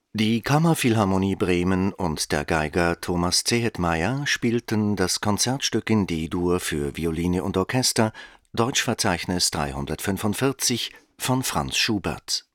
Die Kammerphilharmonie Bremen und der Geiger Thomas Zehetmeier spielten das Konzertstück in D-Dur für Violine und Orchester, Deutschverzeichnis 345 von Franz Schubert